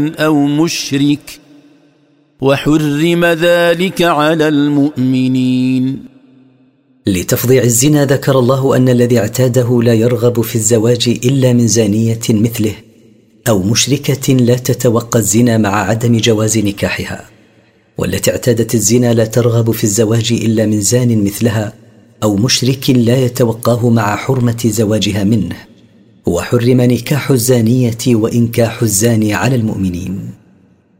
أو مشرك وحرم ذلك على المؤمنين. لتفضيع الزنا ذكر الله أن الذي اعتاده لا يرغب في الزواج إلا من زانية مثله أو مشركة لا تتوقى الزنا مع عدم جواز نكاحها، والتي اعتادت الزنا لا ترغب في الزواج إلا من زان مثلها أو مشرك لا يتوقاه مع حرمة زواجها منه. وحرم نكاح الزانية وإنكاح الزاني على المؤمنين.